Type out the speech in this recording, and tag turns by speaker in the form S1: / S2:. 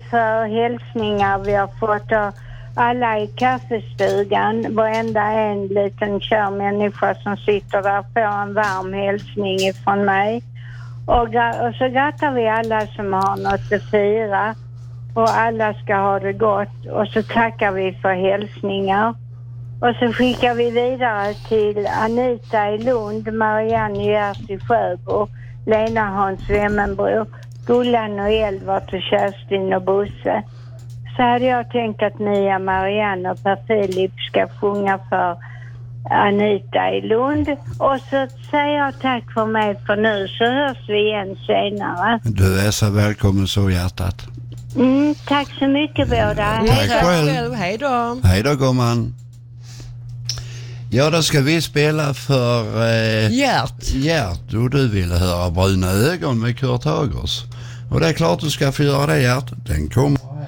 S1: för hälsningar vi har fått av alla i kaffestugan. Varenda en liten kär människa som sitter där får en varm hälsning ifrån mig. Och så grattar vi alla som har något att fira. Och alla ska ha det gott. Och så tackar vi för hälsningar. Och så skickar vi vidare till Anita i Lund, Marianne Gert i Sjöbo, Lena Hans Wemmenbro, Gullan och Elvart och Kerstin och Bosse. Så hade jag tänkt att Mia, Marianne och Per Filip ska sjunga för Anita i Lund. Och så säger jag tack för mig för nu, så hörs vi igen senare.
S2: Du är så välkommen så, hjärtat.
S1: Tack så mycket båda.
S2: Tack själv.
S3: Hej då.
S2: Hej då, gumman. Ja, då ska vi spela för Gert. Och du ville höra Bruna ögon med Kurt Hagers. Och det är klart du ska få göra det, Gert. Den kommer.